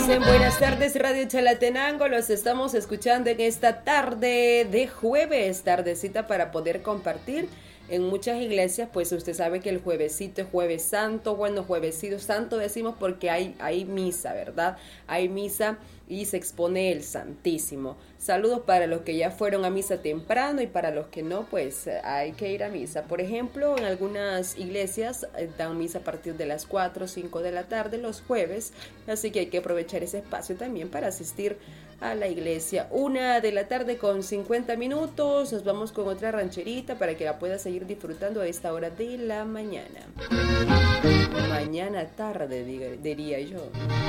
Dicen buenas tardes Radio Chalatenango, los estamos escuchando en esta tarde de jueves, tardecita para poder compartir. En muchas iglesias, pues usted sabe que el juevesito es jueves santo, bueno, juevesito santo decimos porque hay misa, ¿verdad? Hay misa y se expone el Santísimo. Saludos para los que ya fueron a misa temprano y para los que no, pues hay que ir a misa. Por ejemplo, en algunas iglesias dan misa a partir de las 4 o 5 de la tarde los jueves, así que hay que aprovechar ese espacio también para asistir a la iglesia. 1:50 p.m, nos vamos con otra rancherita para que la pueda seguir disfrutando a esta hora de la mañana. Mañana tarde, diría yo.